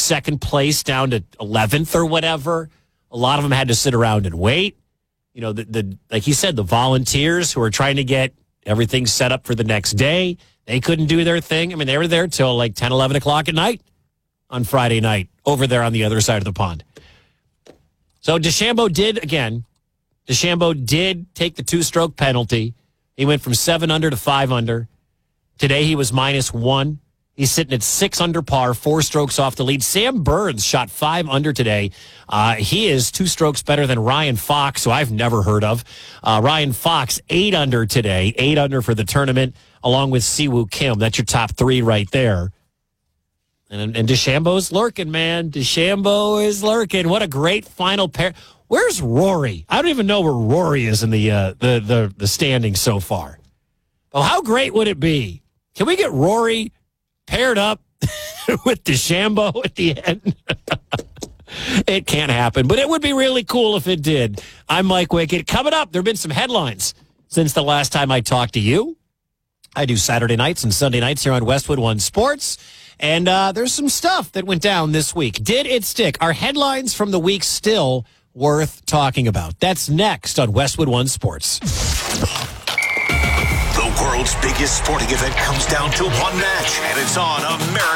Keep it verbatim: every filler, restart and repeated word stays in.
second place down to eleventh or whatever. A lot of them had to sit around and wait. You know, the, the like he said, the volunteers who are trying to get everything set up for the next day, they couldn't do their thing. I mean, they were there till like ten, eleven o'clock at night on Friday night over there on the other side of the pond. So DeChambeau did, again, DeChambeau did take the two-stroke penalty. He went from seven under to five under. Today he was minus one. He's sitting at six under par, four strokes off the lead. Sam Burns shot five under today. Uh, he is two strokes better than Ryan Fox, who I've never heard of. Uh, Ryan Fox, eight under today, eight under for the tournament, along with Siwoo Kim. That's your top three right there. And, and DeChambeau's lurking, man. DeChambeau is lurking. What a great final pair. Where's Rory? I don't even know where Rory is in the uh, the, the the standings so far. Well, how great would it be? Can we get Rory paired up with DeChambeau at the end? It can't happen, but it would be really cool if it did. I'm Mike Wickett. Coming up, there have been some headlines since the last time I talked to you. I do Saturday nights and Sunday nights here on Westwood One Sports. And uh, there's some stuff that went down this week. Did it stick? Are headlines from the week still worth talking about? That's next on Westwood One Sports. The world's biggest sporting event comes down to one match, and it's on American